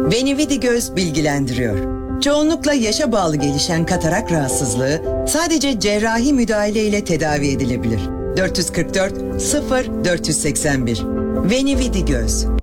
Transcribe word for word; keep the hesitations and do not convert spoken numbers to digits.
Venividi Göz bilgilendiriyor. Çoğunlukla yaşa bağlı gelişen katarak rahatsızlığı sadece cerrahi müdahale ile tedavi edilebilir. dört yüz kırk dört sıfır dört yüz seksen bir Venividi Göz.